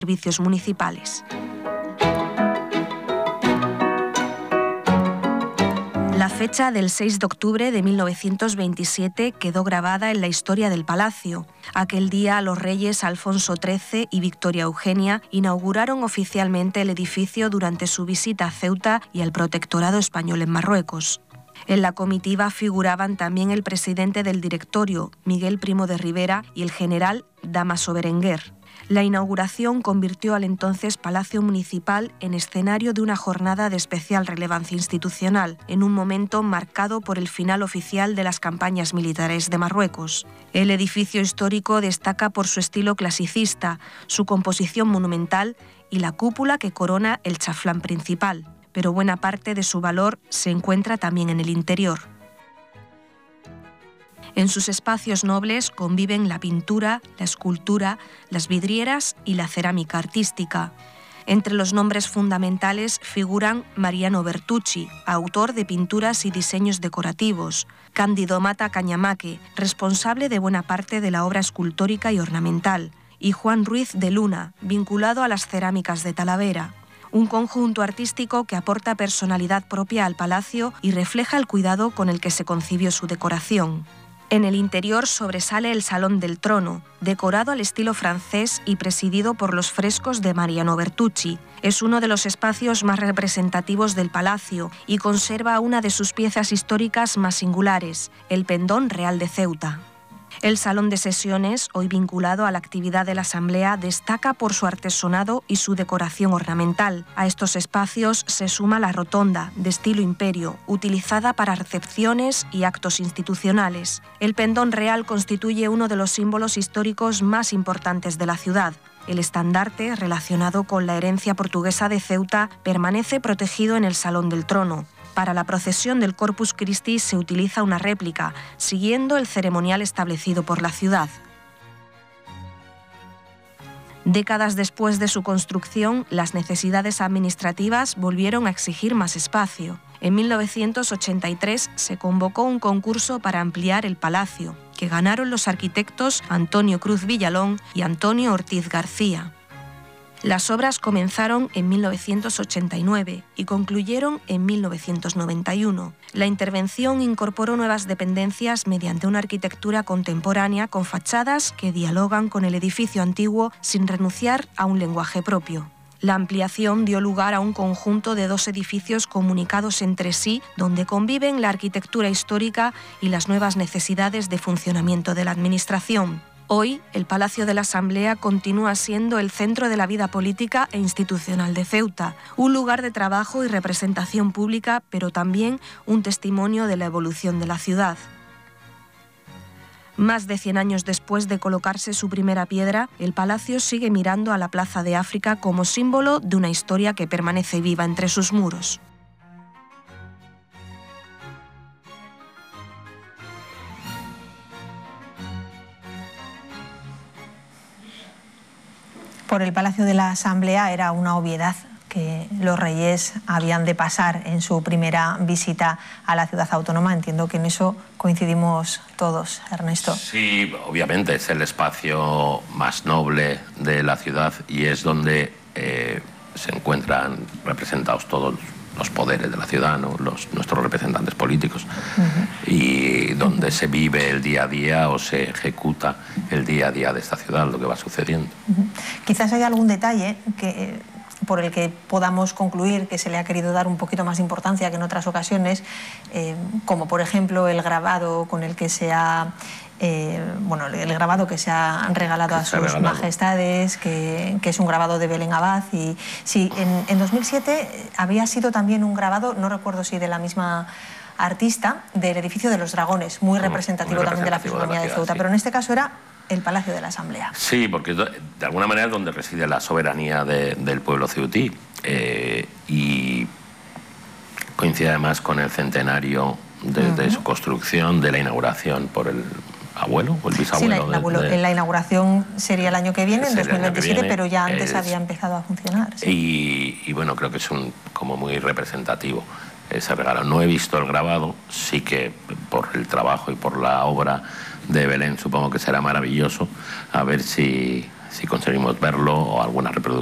servicios municipales. La fecha del 6 de octubre de 1927 quedó grabada en la historia del palacio. Aquel día los reyes Alfonso XIII y Victoria Eugenia inauguraron oficialmente el edificio durante su visita a Ceuta y al protectorado español en Marruecos. En la comitiva figuraban también el presidente del directorio, Miguel Primo de Rivera, y el general Dámaso Berenguer. La inauguración convirtió al entonces Palacio Municipal en escenario de una jornada de especial relevancia institucional, en un momento marcado por el final oficial de las campañas militares de Marruecos. El edificio histórico destaca por su estilo clasicista, su composición monumental y la cúpula que corona el chaflán principal, pero buena parte de su valor se encuentra también en el interior. En sus espacios nobles conviven la pintura, la escultura, las vidrieras y la cerámica artística. Entre los nombres fundamentales figuran Mariano Bertucci, autor de pinturas y diseños decorativos, Cándido Mata Cañamaque, responsable de buena parte de la obra escultórica y ornamental, y Juan Ruiz de Luna, vinculado a las cerámicas de Talavera. Un conjunto artístico que aporta personalidad propia al palacio y refleja el cuidado con el que se concibió su decoración. En el interior sobresale el Salón del Trono, decorado al estilo francés y presidido por los frescos de Mariano Bertucci. Es uno de los espacios más representativos del palacio y conserva una de sus piezas históricas más singulares, el Pendón Real de Ceuta. El salón de sesiones, hoy vinculado a la actividad de la Asamblea, destaca por su artesonado y su decoración ornamental. A estos espacios se suma la rotonda, de estilo imperio, utilizada para recepciones y actos institucionales. El Pendón Real constituye uno de los símbolos históricos más importantes de la ciudad. El estandarte, relacionado con la herencia portuguesa de Ceuta, permanece protegido en el Salón del Trono. Para la procesión del Corpus Christi se utiliza una réplica, siguiendo el ceremonial establecido por la ciudad. Décadas después de su construcción, las necesidades administrativas volvieron a exigir más espacio. En 1983 se convocó un concurso para ampliar el palacio, que ganaron los arquitectos Antonio Cruz Villalón y Antonio Ortiz García. Las obras comenzaron en 1989 y concluyeron en 1991. La intervención incorporó nuevas dependencias mediante una arquitectura contemporánea con fachadas que dialogan con el edificio antiguo sin renunciar a un lenguaje propio. La ampliación dio lugar a un conjunto de 2 edificios comunicados entre sí, donde conviven la arquitectura histórica y las nuevas necesidades de funcionamiento de la administración. Hoy, el Palacio de la Asamblea continúa siendo el centro de la vida política e institucional de Ceuta, un lugar de trabajo y representación pública, pero también un testimonio de la evolución de la ciudad. Más de 100 años después de colocarse su primera piedra, el palacio sigue mirando a la Plaza de África como símbolo de una historia que permanece viva entre sus muros. Por el Palacio de la Asamblea era una obviedad que los reyes habían de pasar en su primera visita a la ciudad autónoma. Entiendo que en eso coincidimos todos, Ernesto. Sí, obviamente es el espacio más noble de la ciudad y es donde se encuentran representados todos los poderes de la ciudad, ¿no? Nuestros representantes políticos, y donde se vive el día a día o se ejecuta el día a día de esta ciudad, lo que va sucediendo. Quizás hay algún detalle por el que podamos concluir que se le ha querido dar un poquito más de importancia que en otras ocasiones, como por ejemplo el grabado con el que se ha... el grabado que se ha regalado a sus majestades, que es un grabado de Belén Abad. Y sí, en 2007 había sido también un grabado, no recuerdo si de la misma artista, del edificio de los Dragones, muy representativo también de la fisonomía de Ceuta, sí. Pero en este caso era el Palacio de la Asamblea. Sí, porque de alguna manera es donde reside la soberanía del pueblo ceutí, y coincide además con el centenario de su construcción, de la inauguración por el abuelo o el bisabuelo. Sí, la inauguración sería el año que viene, en 2027, pero ya antes había empezado a funcionar. Sí. Y bueno, creo que es como muy representativo ese regalo. No he visto el grabado, sí que por el trabajo y por la obra de Belén supongo que será maravilloso, a ver si si conseguimos verlo o alguna reproducción